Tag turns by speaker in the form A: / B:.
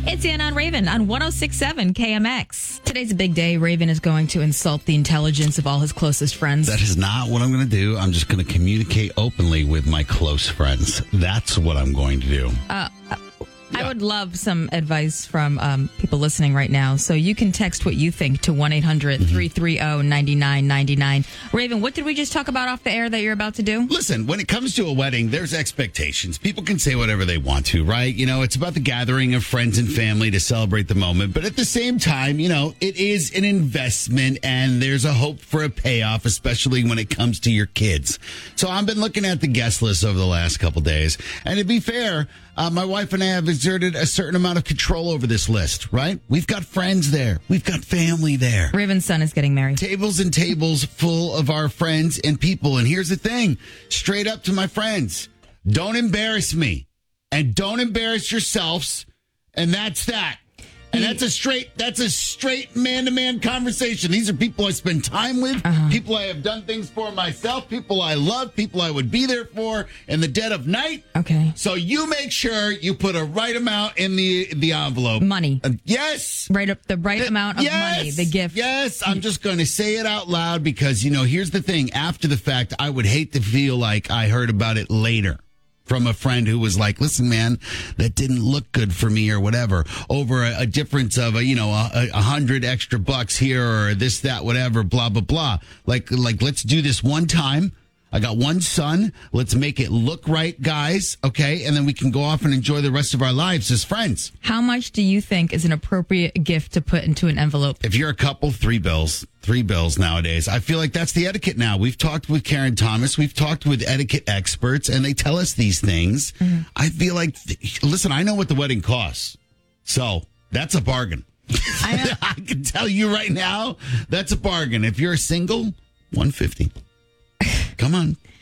A: It's Anna and Raven on 106.7 KMX. Today's a big day. Raven is going to insult the intelligence of all his closest friends.
B: That is not what I'm going to do. I'm just going to communicate openly with my close friends. That's what I'm going to do.
A: I would love some advice from people listening right now. So you can text what you think to 1-800-330-9999. Raven, what did we just talk about off the air that you're about to do?
B: Listen, when it comes to a wedding, there's expectations. People can say whatever they want to, right? You know, it's about the gathering of friends and family to celebrate the moment. But at the same time, you know, it is an investment and there's a hope for a payoff, especially when it comes to your kids. So I've been looking at the guest list over the last couple days. And to be fair, my wife and I have exerted a certain amount of control over this list, right? We've got friends there. We've got family there.
A: Raven's son is getting married.
B: Tables and tables full of our friends and people. And here's the thing, straight up to my friends, don't embarrass me and don't embarrass yourselves. And that's that. And that's a straight man-to-man conversation. These are people I spend time with, people I have done things for myself, people I love, people I would be there for in the dead of night.
A: Okay.
B: So you make sure you put a right amount in the envelope.
A: Money.
B: Yes.
A: Right up the right amount of money, the gift.
B: Yes, I'm just going to say it out loud because, you know, here's the thing. After the fact, I would hate to feel like I heard about it later from a friend who was like, listen, man, that didn't look good for me or whatever, over a difference of, $100 extra bucks here or this, that, whatever, blah, blah, blah. Like, let's do this one time. I got one son. Let's make it look right, guys. Okay. And then we can go off and enjoy the rest of our lives as friends.
A: How much do you think is an appropriate gift to put into an envelope?
B: If you're a couple, three bills nowadays. I feel like that's the etiquette now. We've talked with Karen Thomas. We've talked with etiquette experts and they tell us these things. Mm-hmm. I feel like, listen, I know what the wedding costs. So that's a bargain. I can tell you right now, that's a bargain. If you're a single, $150. Come on.